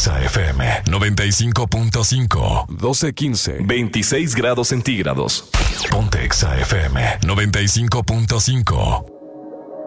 Exa FM 95.5. 12:15. 26 grados centígrados. Ponte Exa FM 95.5.